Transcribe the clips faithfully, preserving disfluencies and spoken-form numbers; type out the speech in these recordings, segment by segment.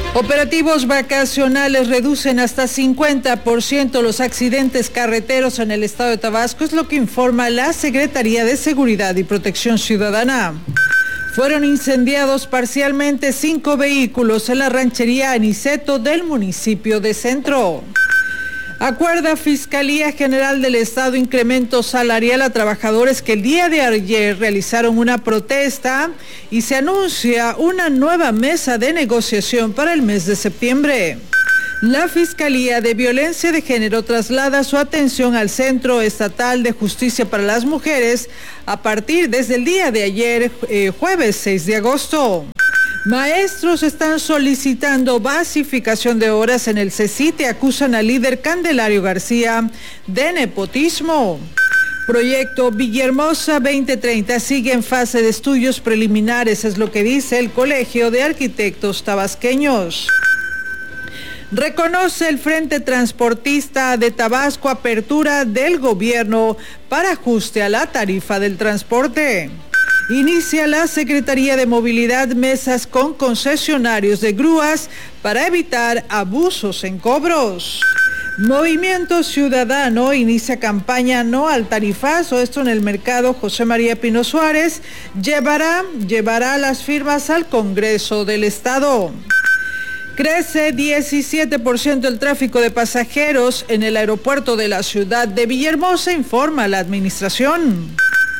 Operativos vacacionales reducen hasta cincuenta por ciento los accidentes carreteros en el estado de Tabasco, es lo que informa la Secretaría de Seguridad y Protección Ciudadana. Fueron incendiados parcialmente cinco vehículos en la ranchería Aniceto del municipio de Centro. Acuerda Fiscalía General del Estado incremento salarial a trabajadores que el día de ayer realizaron una protesta y se anuncia una nueva mesa de negociación para el mes de septiembre. La Fiscalía de Violencia de Género traslada su atención al Centro Estatal de Justicia para las Mujeres a partir desde el día de ayer, eh, jueves seis de agosto. Maestros están solicitando basificación de horas en el CECITE, acusan al líder Candelario García de nepotismo. Proyecto Villahermosa veinte treinta sigue en fase de estudios preliminares, es lo que dice el Colegio de Arquitectos Tabasqueños. Reconoce el Frente Transportista de Tabasco apertura del gobierno para ajuste a la tarifa del transporte. Inicia la Secretaría de Movilidad mesas con concesionarios de grúas para evitar abusos en cobros. Movimiento Ciudadano inicia campaña no al tarifazo, esto en el mercado José María Pino Suárez, llevará, llevará las firmas al Congreso del Estado. Crece diecisiete por ciento el tráfico de pasajeros en el aeropuerto de la ciudad de Villahermosa, informa la administración.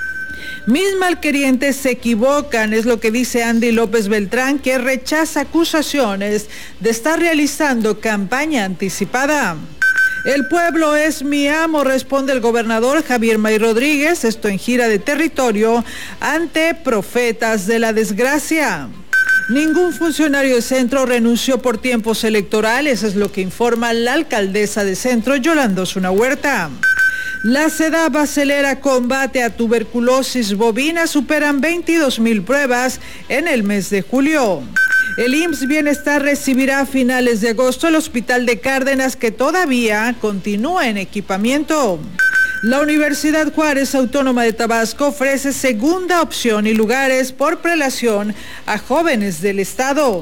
Mis malquerientes se equivocan, es lo que dice Andy López Beltrán, que rechaza acusaciones de estar realizando campaña anticipada. El pueblo es mi amo, responde el gobernador Javier May Rodríguez, esto en gira de territorio ante profetas de la desgracia. Ningún funcionario de Centro renunció por tiempos electorales, es lo que informa la alcaldesa de Centro, Yolanda Osuna Huerta. La SEDAV acelera combate a tuberculosis bovina, superan veintidós mil pruebas en el mes de julio. El I M S S Bienestar recibirá a finales de agosto el Hospital de Cárdenas, que todavía continúa en equipamiento. La Universidad Juárez Autónoma de Tabasco ofrece segunda opción y lugares por prelación a jóvenes del estado.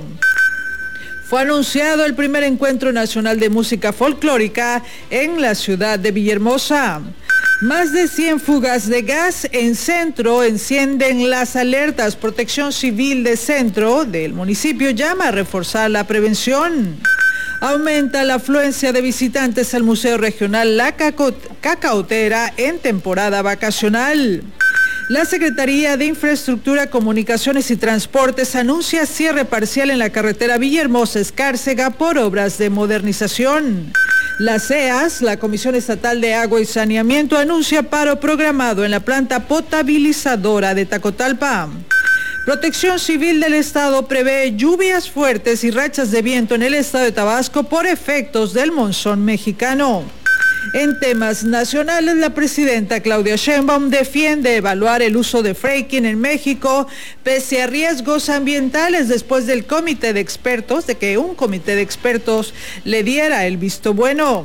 Fue anunciado el primer encuentro nacional de música folclórica en la ciudad de Villahermosa. Más de cien fugas de gas en Centro encienden las alertas. Protección Civil de Centro del municipio llama a reforzar la prevención. Aumenta la afluencia de visitantes al Museo Regional La Cacaotera en temporada vacacional. La Secretaría de Infraestructura, Comunicaciones y Transportes anuncia cierre parcial en la carretera Villahermosa-Escárcega por obras de modernización. La C E A S, la Comisión Estatal de Agua y Saneamiento, anuncia paro programado en la planta potabilizadora de Tacotalpa. Protección Civil del Estado prevé lluvias fuertes y rachas de viento en el estado de Tabasco por efectos del monzón mexicano. En temas nacionales, la presidenta Claudia Sheinbaum defiende evaluar el uso de fracking en México pese a riesgos ambientales después del comité de expertos, de que un comité de expertos le diera el visto bueno.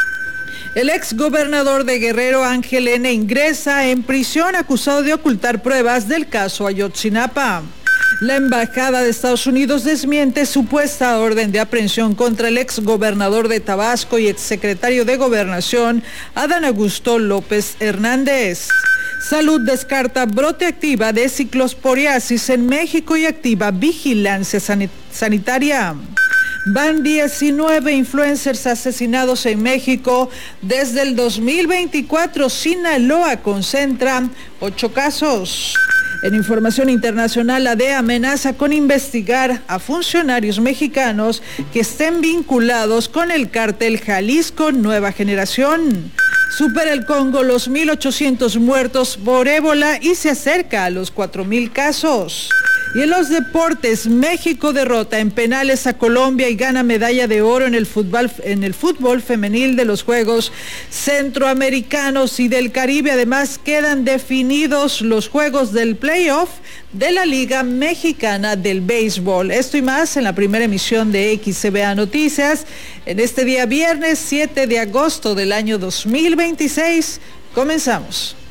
El exgobernador de Guerrero, Ángel N., ingresa en prisión acusado de ocultar pruebas del caso Ayotzinapa. La Embajada de Estados Unidos desmiente supuesta orden de aprehensión contra el exgobernador de Tabasco y exsecretario de Gobernación, Adán Augusto López Hernández. Salud descarta brote activa de ciclosporiasis en México y activa vigilancia sanitaria. Van diecinueve influencers asesinados en México desde el dos mil veinticuatro. Sinaloa concentra ocho casos. En información internacional, la D E A amenaza con investigar a funcionarios mexicanos que estén vinculados con el cártel Jalisco Nueva Generación. Supera el Congo los mil ochocientos muertos por ébola y se acerca a los cuatro mil casos. Y en los deportes, México derrota en penales a Colombia y gana medalla de oro en el fútbol, en el fútbol femenil de los Juegos Centroamericanos y del Caribe. Además, quedan definidos los juegos del playoff de la Liga Mexicana del Béisbol. Esto y más en la primera emisión de X C B A Noticias en este día viernes siete de agosto del año dos mil veintiséis. Comenzamos.